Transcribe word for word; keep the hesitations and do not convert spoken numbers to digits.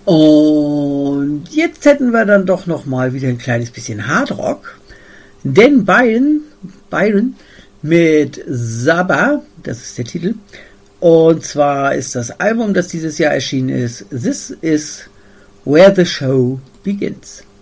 Und jetzt hätten wir dann doch noch mal wieder ein kleines bisschen Hardrock. Denn Byron, Byron mit Saba, das ist der Titel. Und zwar ist das Album, das dieses Jahr erschienen ist, This is Where the Show Begins.